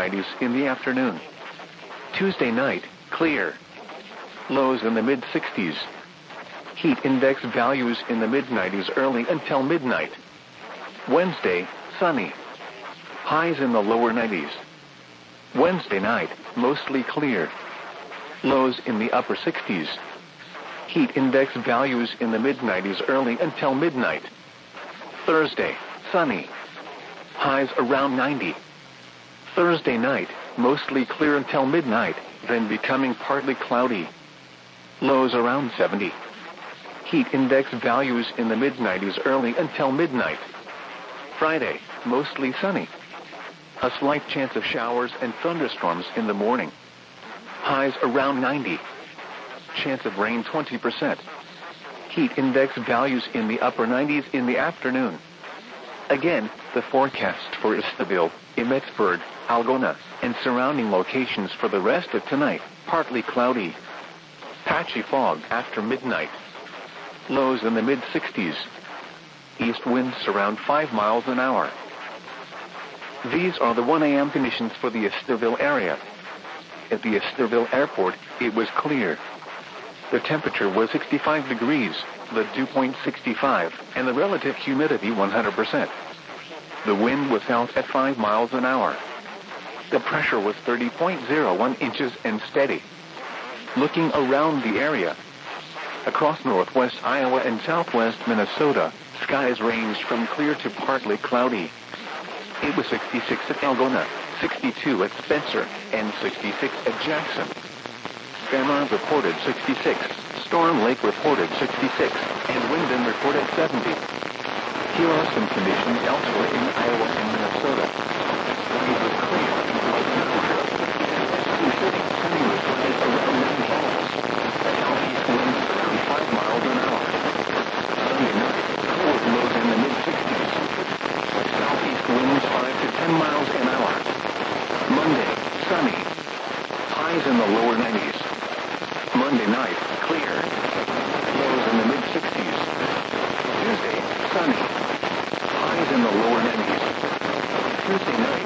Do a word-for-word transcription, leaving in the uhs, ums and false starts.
nineties in the afternoon. Tuesday night, clear. Lows in the mid sixties. Heat index values in the mid nineties early until midnight. Wednesday, sunny. Highs in the lower nineties. Wednesday night, mostly clear. Lows in the upper sixties. Heat index values in the mid nineties early until midnight. Thursday, sunny. Highs around ninety. Thursday night, mostly clear until midnight, then becoming partly cloudy. Lows around seventy. Heat index values in the mid nineties early until midnight. Friday, mostly sunny. A slight chance of showers and thunderstorms in the morning. Highs around ninety. Chance of rain twenty percent. Heat index values in the upper nineties in the afternoon. Again, the forecast for Esteville, Emmetsburg, Algona, and surrounding locations for the rest of tonight, partly cloudy. Patchy fog after midnight. Lows in the mid sixties. East winds around five miles an hour. These are the one A M conditions for the Esteville area. At the Esteville airport, it was clear. The temperature was sixty-five degrees, the dew point sixty-five, and the relative humidity one hundred percent. The wind was south at five miles an hour. The pressure was thirty point zero one inches and steady. Looking around the area, across northwest Iowa and southwest Minnesota, skies ranged from clear to partly cloudy. It was sixty-six at Algona, sixty-two at Spencer, and sixty-six at Jackson. Fairmont reported sixty-six, Storm Lake reported sixty-six, and Wyndham reported seventy. Here are some conditions elsewhere in Iowa and Minnesota. It was clear. Sioux City, sunny reported around ninety miles. Southeast winds thirty-five miles an hour. Sunday night, cold lows in the mid sixties. Southeast winds five to ten miles an hour. Monday, sunny. Highs in the lower nineties. Monday night, clear. Lows in the mid sixties. Tuesday, sunny. Highs in the lower nineties. Tuesday night,